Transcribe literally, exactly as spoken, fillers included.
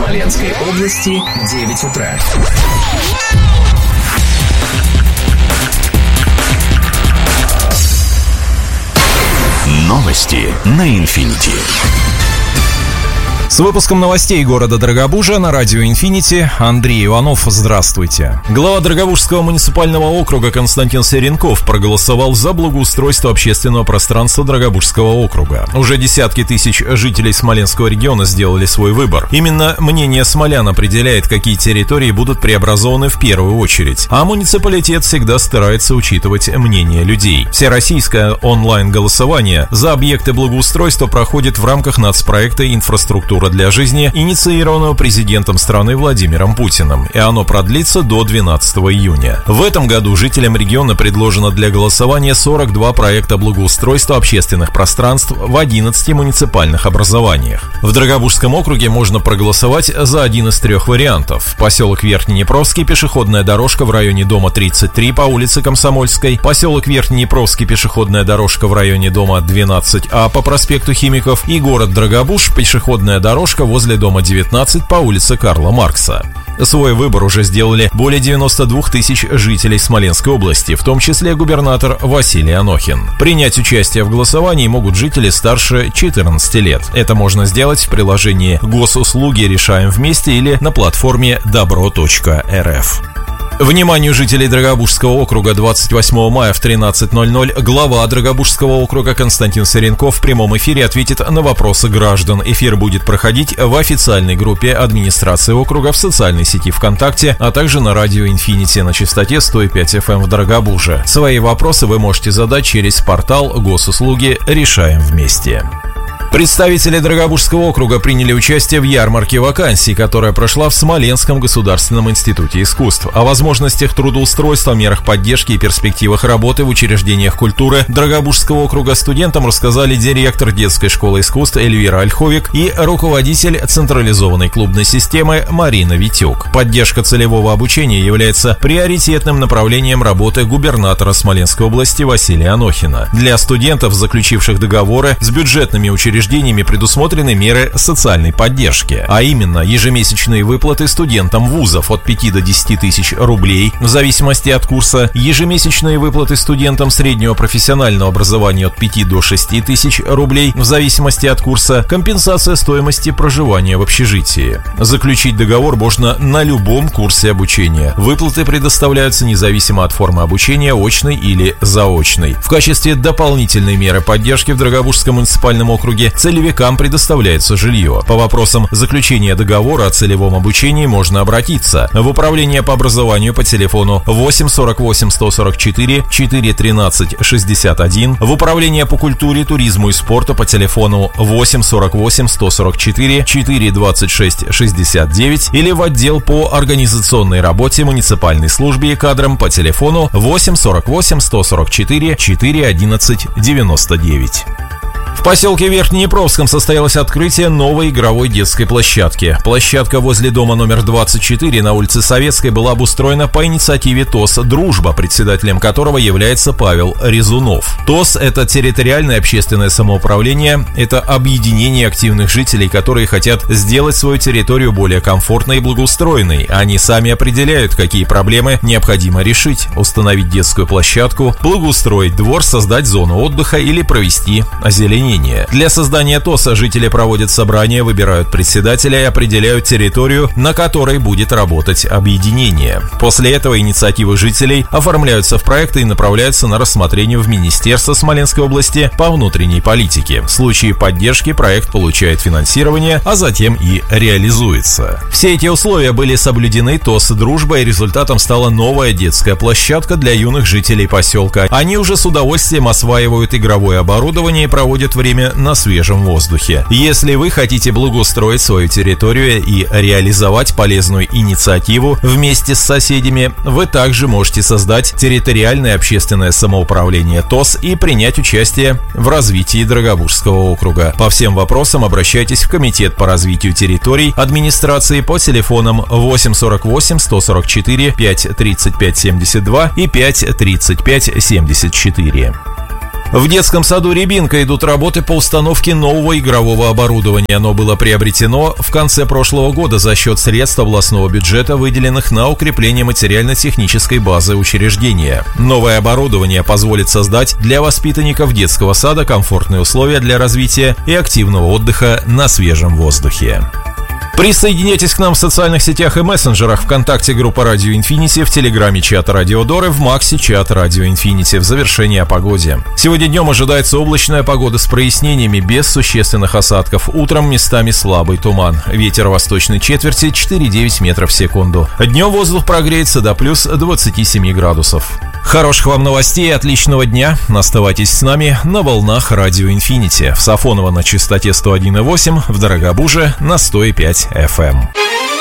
Смоленской области, девять утра. Новости на Инфинити. С выпуском новостей города Дорогобужа на радио «Инфинити» Андрей Иванов. Здравствуйте. Глава Дорогобужского муниципального округа Константин Серенков проголосовал за благоустройство общественного пространства Дорогобужского округа. Уже десятки тысяч жителей Смоленского региона сделали свой выбор. Именно мнение смолян определяет, какие территории будут преобразованы в первую очередь. А муниципалитет всегда старается учитывать мнение людей. Всероссийское онлайн-голосование за объекты благоустройства проходит в рамках нацпроекта «Инфраструктура для жизни», инициированного президентом страны Владимиром Путиным, и оно продлится до двенадцатого июня. В этом году жителям региона предложено для голосования сорок два проекта благоустройства общественных пространств в одиннадцати муниципальных образованиях. В Дорогобужском округе можно проголосовать за один из трех вариантов. Поселок Верхнеднепровский, пешеходная дорожка в районе дома тридцать три по улице Комсомольской, поселок Верхнеднепровский, пешеходная дорожка в районе дома двенадцать А по проспекту Химиков и город Дорогобуж, пешеходная дорожка Дорожка возле дома девятнадцать по улице Карла Маркса. Свой выбор уже сделали более девяноста двух тысяч жителей Смоленской области, в том числе губернатор Василий Анохин. Принять участие в голосовании могут жители старше четырнадцати лет. Это можно сделать в приложении «Госуслуги. Решаем вместе» или на платформе добро точка эр эф. Вниманию жителей Дорогобужского округа двадцать восьмого мая в тринадцать ноль ноль глава Дорогобужского округа Константин Серенков в прямом эфире ответит на вопросы граждан. Эфир будет проходить в официальной группе администрации округа в социальной сети ВКонтакте, а также на радио «Инфинити» на частоте сто пять эф эм в Дорогобуже. Свои вопросы вы можете задать через портал «Госуслуги. Решаем вместе». Представители Дорогобужского округа приняли участие в ярмарке вакансий, которая прошла в Смоленском государственном институте искусств. О возможностях трудоустройства, мерах поддержки и перспективах работы в учреждениях культуры Дорогобужского округа студентам рассказали директор детской школы искусств Эльвира Ольховик и руководитель централизованной клубной системы Марина Витюк. Поддержка целевого обучения является приоритетным направлением работы губернатора Смоленской области Василия Анохина. Для студентов, заключивших договоры с бюджетными учреждениями, предусмотрены меры социальной поддержки, а именно ежемесячные выплаты студентам вузов от пяти до десяти тысяч рублей в зависимости от курса, ежемесячные выплаты студентам среднего профессионального образования от пяти до шести тысяч рублей в зависимости от курса, компенсация стоимости проживания в общежитии. Заключить договор можно на любом курсе обучения. Выплаты предоставляются независимо от формы обучения, очной или заочной. В качестве дополнительной меры поддержки в Дорогобужском муниципальном округе целевикам предоставляется жилье. По вопросам заключения договора о целевом обучении можно обратиться в управление по образованию по телефону восемь сорок восемь сто сорок четыре четыре тринадцать шестьдесят один, в управление по культуре, туризму и спорту по телефону восемь сорок восемь сто сорок четыре четыре двадцать шесть шестьдесят девять или в отдел по организационной работе муниципальной службе и кадрам по телефону восемь сорок восемь сто сорок четыре четыре одиннадцать девяносто девять. В поселке Верхнеднепровском состоялось открытие новой игровой детской площадки. Площадка возле дома номер двадцать четыре на улице Советской была обустроена по инициативе ТОС «Дружба», председателем которого является Павел Резунов. ТОС – это территориальное общественное самоуправление, это объединение активных жителей, которые хотят сделать свою территорию более комфортной и благоустроенной. Они сами определяют, какие проблемы необходимо решить: установить детскую площадку, благоустроить двор, создать зону отдыха или провести озеленение. Для создания ТОСа жители проводят собрания, выбирают председателя и определяют территорию, на которой будет работать объединение. После этого инициативы жителей оформляются в проекты и направляются на рассмотрение в Министерство Смоленской области по внутренней политике. В случае поддержки проект получает финансирование, а затем и реализуется. Все эти условия были соблюдены ТОС «Дружба», и результатом стала новая детская площадка для юных жителей поселка. Они уже с удовольствием осваивают игровое оборудование и проводят время на свежем воздухе. Если вы хотите благоустроить свою территорию и реализовать полезную инициативу вместе с соседями, вы также можете создать территориальное общественное самоуправление ТОС и принять участие в развитии Дорогобужского округа. По всем вопросам обращайтесь в Комитет по развитию территорий администрации по телефонам восемь сорок восемь сто сорок четыре пять тридцать пять семьдесят два и пять тридцать пять семьдесят четыре. В детском саду «Рябинка» идут работы по установке нового игрового оборудования. Оно было приобретено в конце прошлого года за счет средств областного бюджета, выделенных на укрепление материально-технической базы учреждения. Новое оборудование позволит создать для воспитанников детского сада комфортные условия для развития и активного отдыха на свежем воздухе. Присоединяйтесь к нам в социальных сетях и мессенджерах: ВКонтакте группа Радио Инфинити, в Телеграме чат Радио Доры, в Максе чат Радио Инфинити. В завершении о погоде. Сегодня днем ожидается облачная погода с прояснениями, без существенных осадков. Утром местами слабый туман. Ветер восточной четверти четыре-девять метров в секунду. Днем воздух прогреется до плюс двадцати семи градусов. Хороших вам новостей и отличного дня. Оставайтесь с нами на волнах Радио Инфинити. В Сафоново на частоте сто один и восемь, в Дорогобуже на сто и пять эф эм.